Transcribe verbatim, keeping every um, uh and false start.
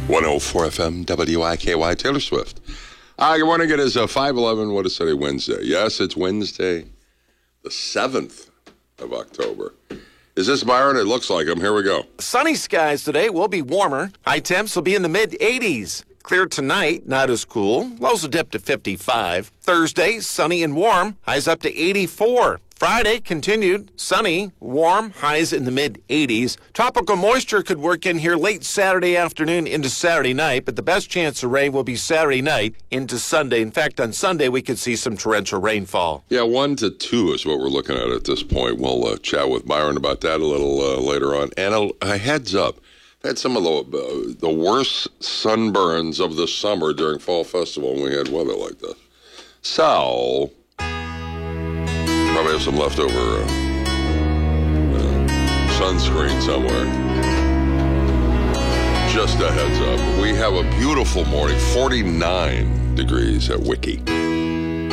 one oh four F M, W I K Y, Taylor Swift. Uh, good morning. It is uh, five eleven. What is today? Wednesday. Yes, it's Wednesday, the seventh of October. Is this Byron? It looks like him. Here we go. Sunny skies today will be warmer. High temps will be in the mid eighties. Clear tonight, not as cool. Lows will dip to fifty-five. Thursday, sunny and warm. Highs up to eighty-four. Friday, continued sunny, warm, highs in the mid eighties. Tropical moisture could work in here late Saturday afternoon into Saturday night, but the best chance of rain will be Saturday night into Sunday. In fact, on Sunday, we could see some torrential rainfall. Yeah, one to two is what we're looking at at this point. We'll uh, chat with Byron about that a little uh, later on. And a, a heads up. I had some of the, uh, the worst sunburns of the summer during Fall Festival when we had weather like this. So, probably have some leftover uh, uh, sunscreen somewhere. Just a heads up. We have a beautiful morning, forty-nine degrees at Wiki.